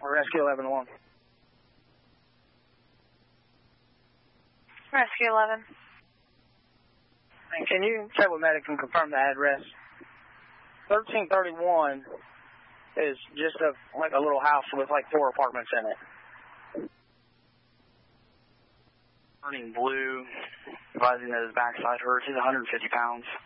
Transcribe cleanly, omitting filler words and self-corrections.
Rescue 11-1. Rescue 11. And can you check with medic and confirm the address? 1331 is just like a little house with like 4 apartments in it. Burning blue, advising that his backside hurts. He's 150 pounds.